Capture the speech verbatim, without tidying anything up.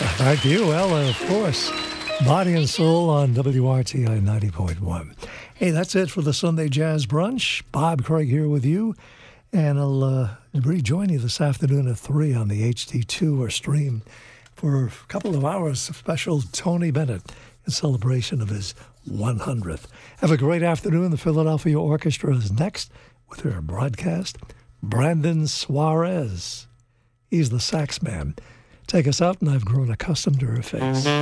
Thank you, Ella, of course. Body and Soul on W R T I ninety point one. Hey, that's it for the Sunday Jazz Brunch. Bob Craig here with you. And I'll uh, rejoin you this afternoon at three on the H D two or stream for a couple of hours of special Tony Bennett in celebration of his one hundredth. Have a great afternoon. The Philadelphia Orchestra is next with her broadcast. Brandon Suarez. He's the sax man. Take us out, and I've grown accustomed to her face.